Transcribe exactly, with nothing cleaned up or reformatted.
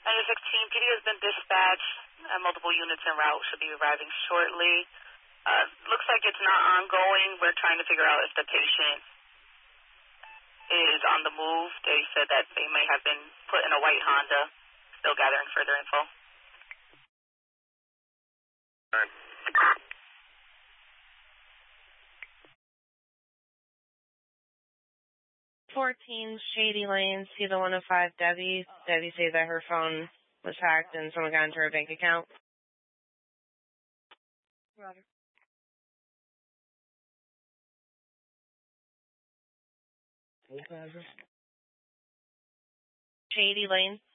nine sixteen, P D has been dispatched. Uh, multiple units en route should be arriving shortly. Uh, looks like it's not ongoing. We're trying to figure out if the patient is on the move. They said that they may have been put in a white Honda. Still gathering further info. All right. fourteen Shady Lane, C the one oh five Debbie. Debbie said that her phone was hacked and someone got into her bank account. Roger. Shady Lane.